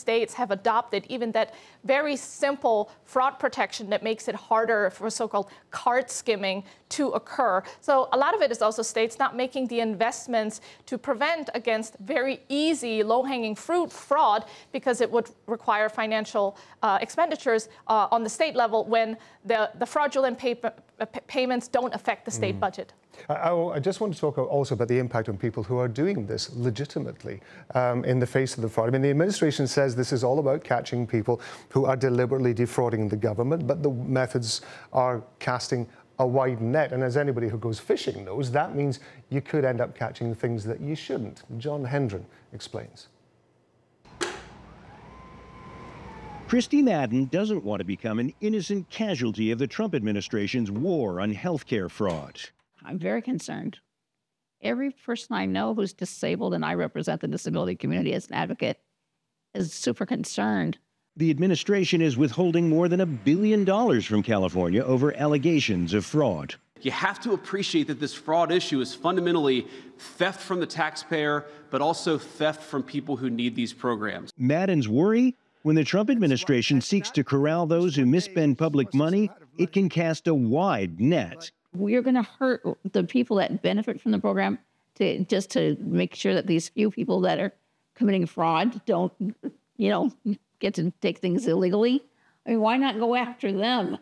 states have adopted even that very simple fraud protection that makes it harder for so-called card skimming to occur. So a lot of it is also states not making the investments to prevent against very easy, low-hanging fruit fraud, because it would require financial expenditures on the state level when the fraudulent payments don't affect the state budget. I just want to talk also about the impact on people who are doing this legitimately in the face of the fraud. I mean, the administration says this is all about catching people who are deliberately defrauding the government, but the methods are casting a wide net. And as anybody who goes fishing knows, that means you could end up catching things that you shouldn't. John Hendren explains. Christy Madden doesn't want to become an innocent casualty of the Trump administration's war on healthcare fraud. I'm very concerned. Every person I know who's disabled, and I represent the disability community as an advocate, is super concerned. The administration is withholding more than $1 billion from California over allegations of fraud. You have to appreciate that this fraud issue is fundamentally theft from the taxpayer, but also theft from people who need these programs. Madden's worry? When the Trump administration seeks to corral those who misspend public money, it can cast a wide net. We're going to hurt the people that benefit from the program just to make sure that these few people that are committing fraud don't, get to take things illegally. I mean, why not go after them?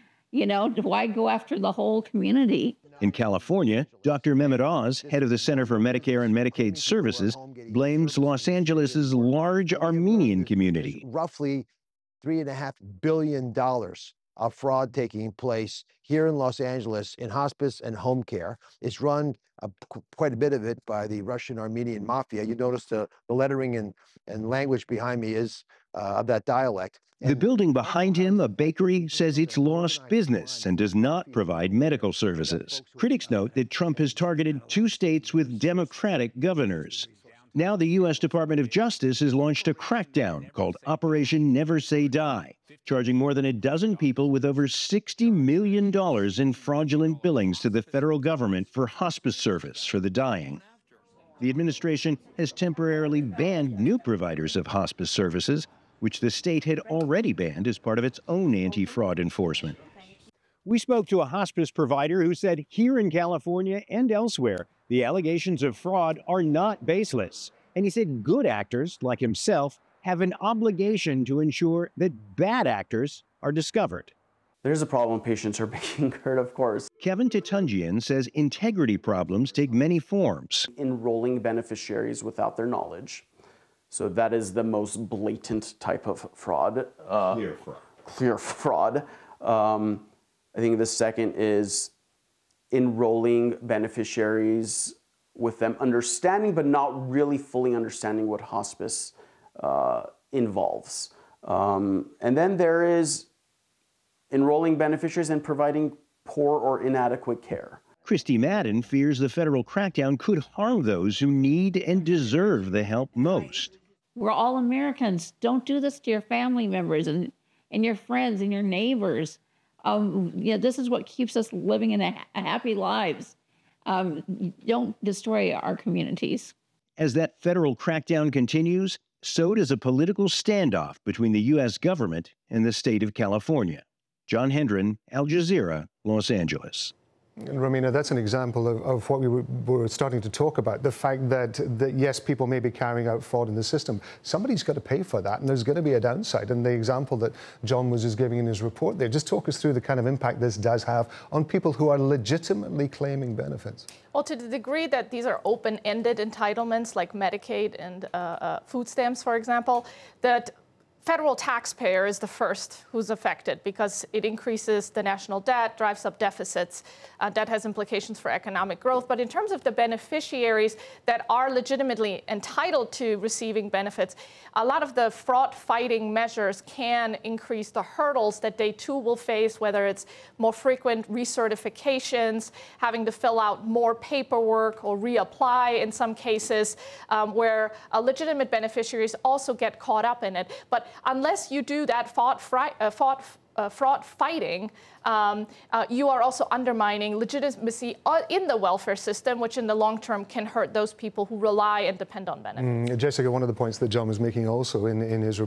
Why go after the whole community? In California, Dr. Mehmet Oz, head of the Center for Medicare and Medicaid Services, blames Los Angeles' large Armenian community. Roughly $3.5 billion of fraud taking place here in Los Angeles in hospice and home care. It's run quite a bit of it by the Russian Armenian mafia. You notice the lettering and language behind me is of that dialect. The building behind him, a bakery, says it's lost business and does not provide medical services. Critics note that Trump has targeted 2 states with Democratic governors. Now the U.S. Department of Justice has launched a crackdown called Operation Never Say Die, charging more than a dozen people with over $60 million in fraudulent billings to the federal government for hospice service for the dying. The administration has temporarily banned new providers of hospice services, which the state had already banned as part of its own anti-fraud enforcement. We spoke to a hospice provider who said here in California and elsewhere, the allegations of fraud are not baseless. And he said good actors, like himself, have an obligation to ensure that bad actors are discovered. There's a problem when patients are being hurt, of course. Kevin Tatunjian says integrity problems take many forms. Enrolling beneficiaries without their knowledge. So that is the most blatant type of fraud. Clear fraud. Clear fraud. I think the second is enrolling beneficiaries with them understanding, but not really fully understanding what hospice involves. And then there is enrolling beneficiaries and providing poor or inadequate care. Christy Madden fears the federal crackdown could harm those who need and deserve the help most. We're all Americans. Don't do this to your family members and your friends and your neighbors. This is what keeps us living in happy lives. Don't destroy our communities. As that federal crackdown continues, so does a political standoff between the U.S. government and the state of California. John Hendren, Al Jazeera, Los Angeles. And Romina, that's an example of what we were starting to talk about, the fact that yes, people may be carrying out fraud in the system. Somebody's got to pay for that, and there's going to be a downside. And the example that John was just giving in his report there, just talk us through the kind of impact this does have on people who are legitimately claiming benefits. Well, to the degree that these are open-ended entitlements like Medicaid and food stamps, for example, that federal taxpayer is the first who's affected because it increases the national debt, drives up deficits. That has implications for economic growth. But in terms of the beneficiaries that are legitimately entitled to receiving benefits, a lot of the fraud-fighting measures can increase the hurdles that they too will face, whether it's more frequent recertifications, having to fill out more paperwork or reapply in some cases, where legitimate beneficiaries also get caught up in it. But unless you do that fraud fighting, you are also undermining legitimacy in the welfare system, which in the long term can hurt those people who rely and depend on benefits. Jessica, one of the points that John was making also in his report